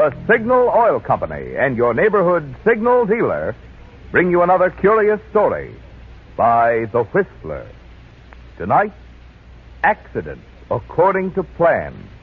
The Signal Oil Company and your neighborhood signal dealer bring you another curious story by The Whistler. Tonight, Accident According to Plan.